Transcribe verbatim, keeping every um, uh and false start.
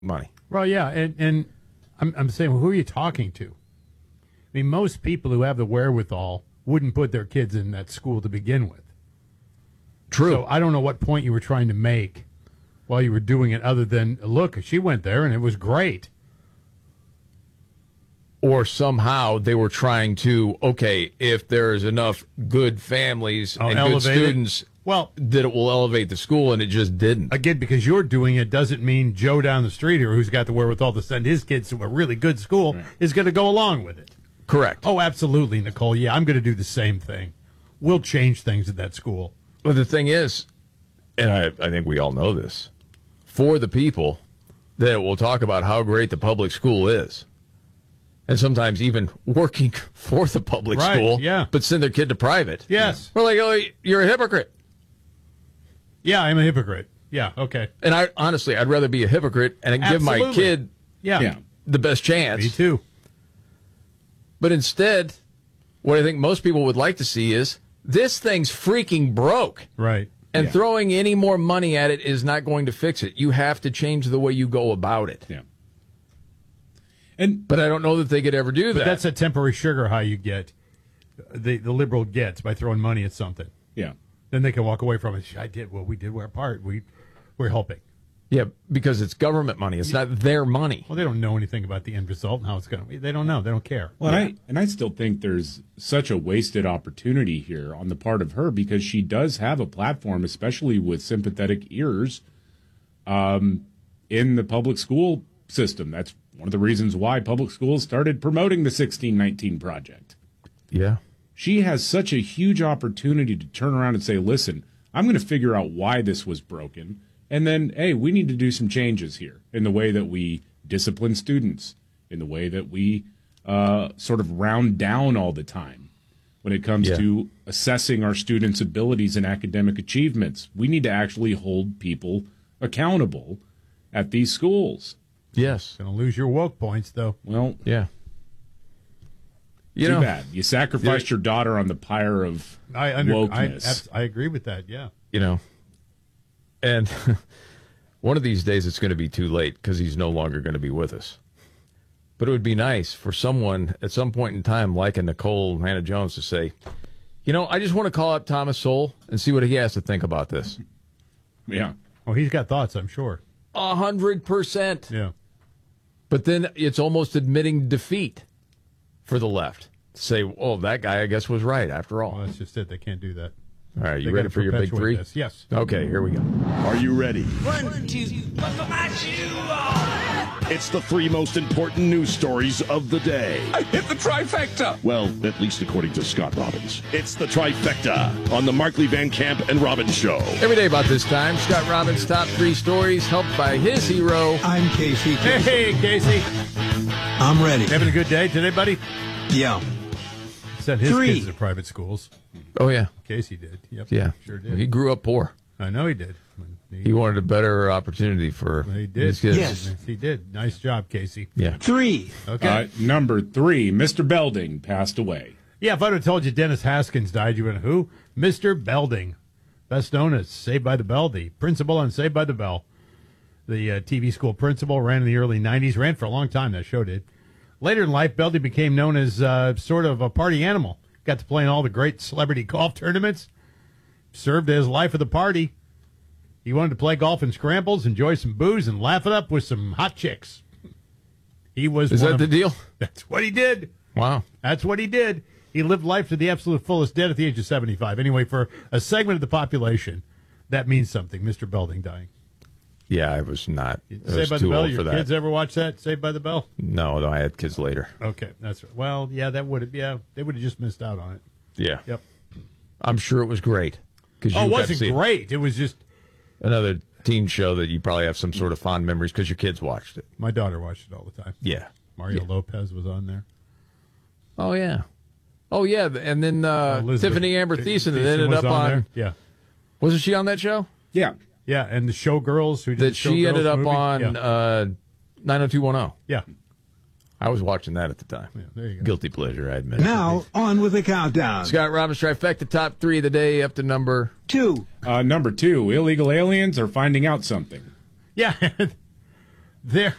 money. Well, yeah, and, and I'm, I'm saying, well, who are you talking to? I mean, most people who have the wherewithal wouldn't put their kids in that school to begin with. True. So I don't know what point you were trying to make while you were doing it other than, look, she went there and it was great. Or somehow they were trying to, okay, if there's enough good families Oh, and good elevate it? students, Well, that it will elevate the school, and it just didn't. again, because you're doing it doesn't mean Joe down the street here who's got the wherewithal to send his kids to a really good school Right. is going to go along with it. Correct. Oh, absolutely, Nicole. Yeah, I'm going to do the same thing. We'll change things at that school. But the thing is, and I, I think we all know this, for the people that will talk about how great the public school is, and sometimes even working for the public Right, school, yeah. but send their kid to private. Yes. We're like, oh, you're a hypocrite. Yeah, I'm a hypocrite. Yeah, okay. And I honestly, I'd rather be a hypocrite and give my Absolutely. kid Yeah. Yeah. the best chance. Me too. But instead, what I think most people would like to see is this thing's freaking broke. Right. And Yeah. throwing any more money at it is not going to fix it. You have to change the way you go about it. Yeah. And But I don't know that they could ever do But that. that's a temporary sugar high you get, the, the liberal gets by throwing money at something. yeah. Then they can walk away from it. I did. Well, we did our part. We, we're helping. Yeah, because it's government money. It's not their money. Well, they don't know anything about the end result and how it's going to be. They don't know. They don't care. Well, and I and I still think there's such a wasted opportunity here on the part of her because she does have a platform, especially with sympathetic ears, um, in the public school system. That's one of the reasons why public schools started promoting the sixteen nineteen Project. Yeah. She has such a huge opportunity to turn around and say, listen, I'm going to figure out why this was broken. And then, hey, we need to do some changes here in the way that we discipline students, in the way that we uh, sort of round down all the time when it comes Yeah. to assessing our students' abilities and academic achievements. We need to actually hold people accountable at these schools. Yes. Going to lose your woke points, though. Well, Yeah. You too know, bad. You sacrificed your daughter on the pyre of I under, I, wokeness. abs- I agree with that. Yeah. you know, and one of these days it's going to be too late because he's no longer going to be with us. But it would be nice for someone at some point in time, like a Nicole Hannah Jones, to say, you know, I just want to call up Thomas Sowell and see what he has to think about this. yeah. Oh, he's got thoughts, I'm sure. A hundred percent. Yeah. But then it's almost admitting defeat for the left. To say, oh, that guy, I guess, was right after all. Well, that's just it. They can't do that. All right, you They ready gotta for your big perpetuate three? this. Yes. Okay, here we go. Are you ready? One, two, buckle my shoe on. It's the three most important news stories of the day. I hit the trifecta. Well, at least according to Scott Robbins. It's the trifecta on the Markley Van Camp and Robbins Show. Every day about this time, Scott Robbins' top three stories, helped by his hero. I'm Casey. Hey, Casey. I'm ready. Having a good day today, buddy? Yeah. Sent his Three. kids to private schools. Oh, yeah. Casey did. Yep. Yeah. Sure did. He grew up poor. I know he did. He, He wanted a better opportunity for he did. his kids. Yes. He did. Nice job, Casey. Yeah. Three. Okay. Uh, number three, Mister Belding passed away. Yeah, if I'd have told you Dennis Haskins died, you would have who? Mister Belding, best known as Saved by the Bell, the principal on Saved by the Bell. The uh, T V school principal, ran in the early nineties, ran for a long time, that show did. Later in life, Belding became known as uh, sort of a party animal. Got to play in all the great celebrity golf tournaments. Served as life of the party. He wanted to play golf and scrambles, enjoy some booze, and laugh it up with some hot chicks. He was Is one that of, the deal? That's what he did. Wow. That's what he did. He lived life to the absolute fullest, dead at the age of seventy-five. Anyway, for a segment of the population, that means something, Mister Belding dying. Yeah, I was not. I was Saved by the too Bell, old your for that. kids ever watch that, Saved by the Bell? No, no, I had kids later. Okay, that's right. Well, yeah, that would have, yeah, they would have just missed out on it. Yeah. Yep. I'm sure it was great. Cause Oh, you it got to wasn't see great. It was just, another teen show that you probably have some sort of fond memories because your kids watched it. my daughter watched it all the time. Yeah. Mario Yeah. Lopez was on there. Oh, yeah. Oh, yeah. And then uh, Elizabeth Tiffany Amber Th- Thiessen that Thiessen ended was up on. there. Yeah. Wasn't she on that show? Yeah. Yeah, and the Showgirls who did That the she ended Showgirls up movie. on Yeah. uh, nine oh two one oh. yeah. I was watching that at the time. Yeah, there you go. Guilty pleasure, I admit. Now, on with the countdown. Scott Robbins trifecta, top three of the day up to number. Two. Uh, number two, illegal aliens are finding out something. Yeah. There